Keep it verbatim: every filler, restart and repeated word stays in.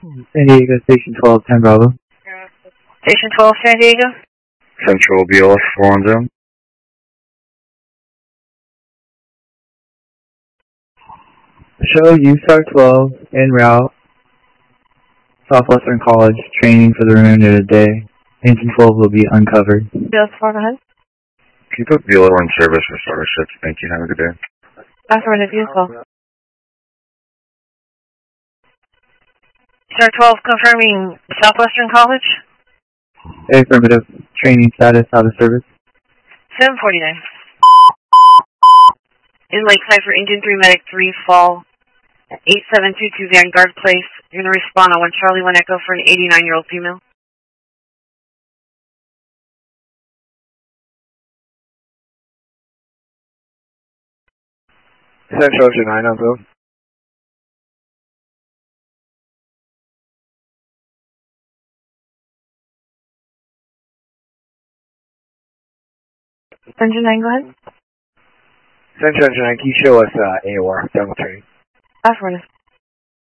San Diego, Station twelve, ten Bravo. Station twelve, San Diego. Central B L S four one zero. Show U S A R twelve en route. Southwestern College training for the remainder of the day. Engine twelve will be uncovered. Yes, four, go ahead. Can you put B L O in service for starter ships? Thank you. Have a good day. Affirmative, beautiful. Star twelve confirming Southwestern College. Affirmative. Training status out of service. seven forty-nine. In Lakeside for Engine three, Medic three, fall at eight seven two two Vanguard Place. You're going to respond on one Charlie, one Echo for an eighty-nine-year-old female. Central nine on both. Engine nine, go ahead. Central nine, can you show us uh, A O R, double training? Affirmative.